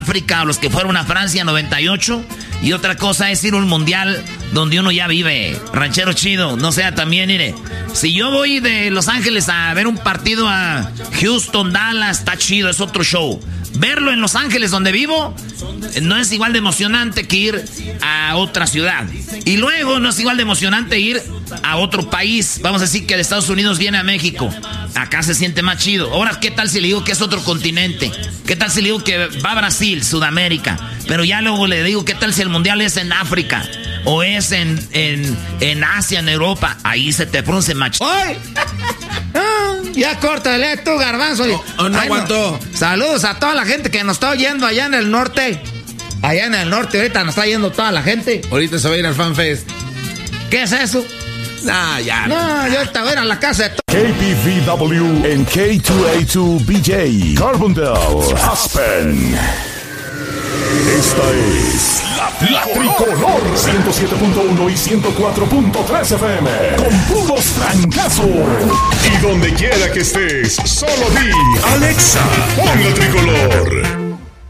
África, o los que fueron a Francia 98, y otra cosa es ir a un mundial donde uno ya vive, ranchero chido, no sea también, mire, si yo voy de Los Ángeles a ver un partido a Houston, Dallas, está chido, es otro show. Verlo en Los Ángeles donde vivo no es igual de emocionante que ir a otra ciudad. Y luego no es igual de emocionante ir a otro país. Vamos a decir que de Estados Unidos viene a México. Acá se siente más chido. Ahora, ¿qué tal si le digo que es otro continente? ¿Qué tal si le digo que va a Brasil, Sudamérica? Pero ya luego le digo, ¿qué tal si el mundial es en África? O es en Asia, en Europa. Ahí se te pronuncia más chido. ¡Ay! Ya córtale tú, garbanzo. No aguantó. No. Saludos a toda la gente que nos está oyendo allá en el norte. Allá en el norte ahorita nos está yendo toda la gente. Ahorita se va a ir al FanFest. ¿Qué es eso? Ya. No, yo ahorita voy a ir a la casa de KPVW en K2A2BJ, Carbondale, Aspen. Esta es la Tricolor 107.1 y 104.3 FM con puros trancazos. Y donde quiera que estés, solo di Alexa, pon la Tricolor.